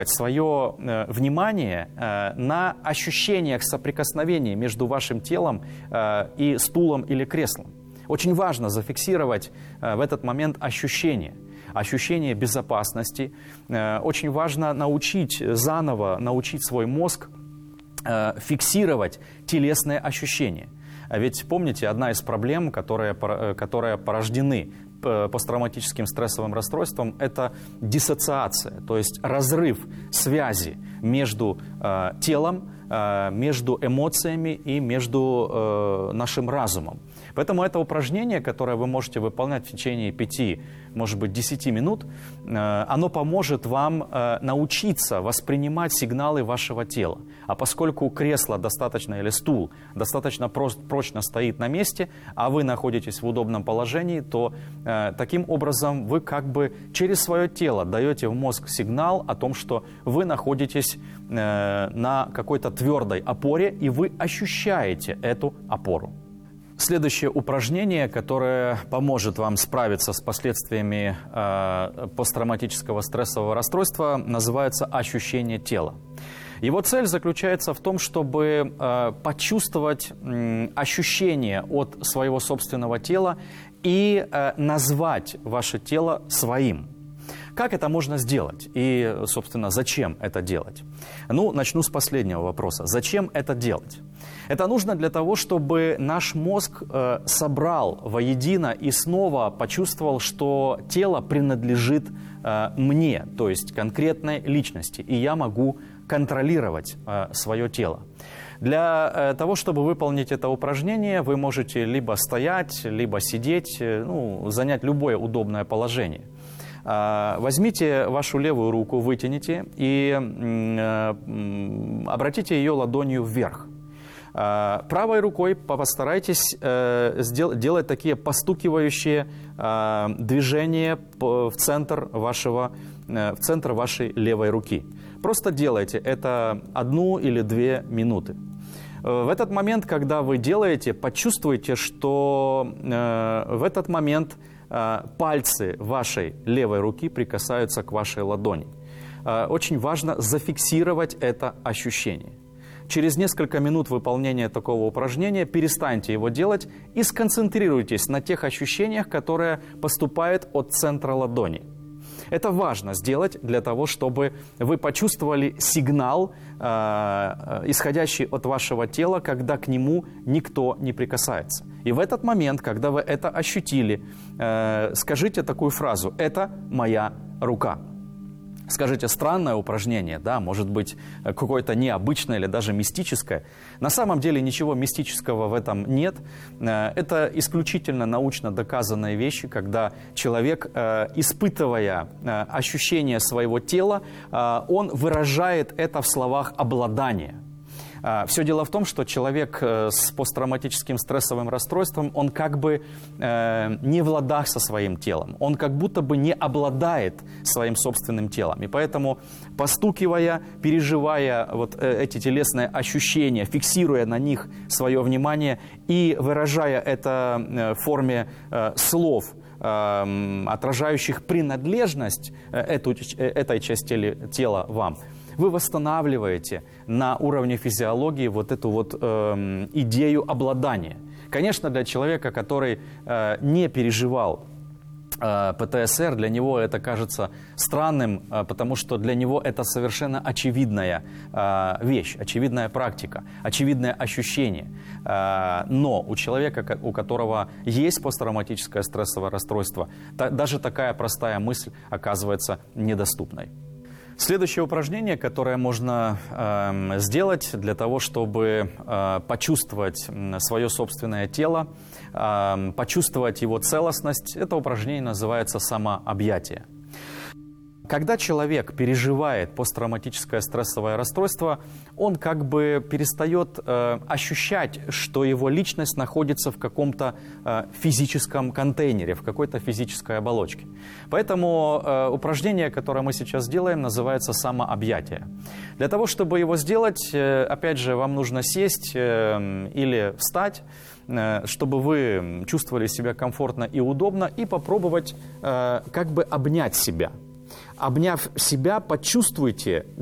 свое внимание на ощущениях соприкосновения между вашим телом и стулом или креслом. Очень важно зафиксировать в этот момент ощущение безопасности. Очень важно заново научить свой мозг фиксировать телесные ощущения. Ведь помните, одна из проблем, которые порождены посттравматическим стрессовым расстройством, это диссоциация, то есть разрыв связи между телом, между эмоциями и между нашим разумом. Поэтому это упражнение, которое вы можете выполнять в течение 5, может быть, 10 минут, оно поможет вам научиться воспринимать сигналы вашего тела. А поскольку кресло достаточно или стул достаточно прочно стоит на месте, а вы находитесь в удобном положении, то таким образом вы как бы через свое тело даете в мозг сигнал о том, что вы находитесь на какой-то твердой опоре, и вы ощущаете эту опору. Следующее упражнение, которое поможет вам справиться с последствиями посттравматического стрессового расстройства, называется «ощущение тела». Его цель заключается в том, чтобы почувствовать ощущение от своего собственного тела и назвать ваше тело своим. Как это можно сделать? И, собственно, зачем это делать? Ну, начну с последнего вопроса. Зачем это делать? Это нужно для того, чтобы наш мозг собрал воедино и снова почувствовал, что тело принадлежит мне, то есть конкретной личности, и я могу контролировать свое тело. Для того, чтобы выполнить это упражнение, вы можете либо стоять, либо сидеть, занять любое удобное положение. Возьмите вашу левую руку, вытяните и обратите ее ладонью вверх. Правой рукой постарайтесь делать такие постукивающие движения в центр вашей левой руки. Просто делайте это 1 или 2 минуты. В этот момент, когда вы делаете, почувствуйте, что в этот момент пальцы вашей левой руки прикасаются к вашей ладони. Очень важно зафиксировать это ощущение. Через несколько минут выполнения такого упражнения перестаньте его делать и сконцентрируйтесь на тех ощущениях, которые поступают от центра ладони. Это важно сделать для того, чтобы вы почувствовали сигнал, исходящий от вашего тела, когда к нему никто не прикасается. И в этот момент, когда вы это ощутили, скажите такую фразу: «Это моя рука». Скажите, странное упражнение, да, может быть, какое-то необычное или даже мистическое. На самом деле ничего мистического в этом нет. Это исключительно научно доказанные вещи, когда человек, испытывая ощущение своего тела, он выражает это в словах обладания. Все дело в том, что человек с посттравматическим стрессовым расстройством, он как бы не в ладах со своим телом, он как будто бы не обладает своим собственным телом. И поэтому, постукивая, переживая вот эти телесные ощущения, фиксируя на них свое внимание и выражая это в форме слов, отражающих принадлежность этой части тела вам, вы восстанавливаете на уровне физиологии вот эту вот идею обладания. Конечно, для человека, который не переживал ПТСР, для него это кажется странным, потому что для него это совершенно очевидная вещь, очевидная практика, очевидное ощущение. Но у человека, у которого есть посттравматическое стрессовое расстройство, даже такая простая мысль оказывается недоступной. Следующее упражнение, которое можно сделать для того, чтобы почувствовать свое собственное тело, почувствовать его целостность, это упражнение называется самообъятие. Когда человек переживает посттравматическое стрессовое расстройство, он как бы перестает ощущать, что его личность находится в каком-то физическом контейнере, в какой-то физической оболочке. Поэтому упражнение, которое мы сейчас делаем, называется самообъятие. Для того, чтобы его сделать, опять же, вам нужно сесть или встать, чтобы вы чувствовали себя комфортно и удобно, и попробовать как бы обнять себя. обняв себя, почувствуйте,